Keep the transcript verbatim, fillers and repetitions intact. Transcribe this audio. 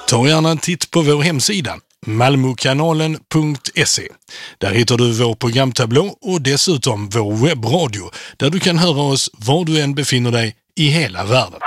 Ta gärna en titt på vår hemsida malmokanalen punkt se. Där hittar du vår programtablå och dessutom vår webbradio där du kan höra oss var du än befinner dig i hela världen.